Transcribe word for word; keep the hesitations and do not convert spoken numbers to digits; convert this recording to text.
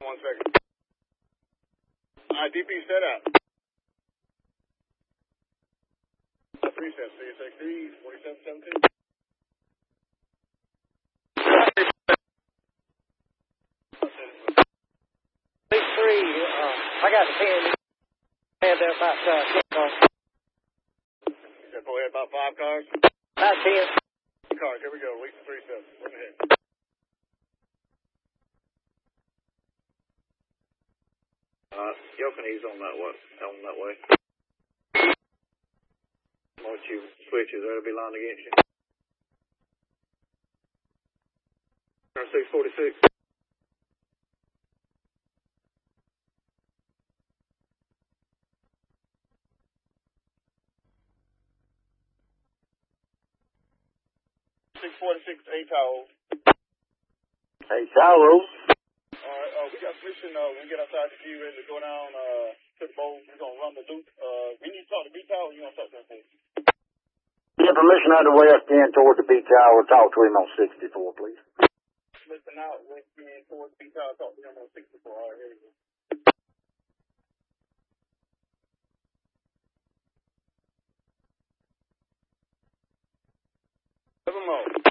One second. All right, D P set up. Preset, C S X D, forty-seven seventeen. Big three, uh, I got the pen. Have there about uh, ten cars. You said go ahead about five cars? About ten. Ten cars, here we go. Lisa three seven. Go ahead. Uh, Yokonee's on that way. On that way. Once you switch it, that'll be lined against you. six forty-six. six forty-six, eight towels. Hey, Towels. Alright, uh, we got permission, uh, when we get outside the queue, ready to go down, uh, to the bowl. We're gonna run the loop. Uh, we need to talk to B-Tower, or you wanna talk to him first? Get permission out of the west end toward the beach tower. Talk to him on sixty-four, please. Listen out, west end towards B-Tower, talk to him on sixty-four. Alright, here we go. Seven more.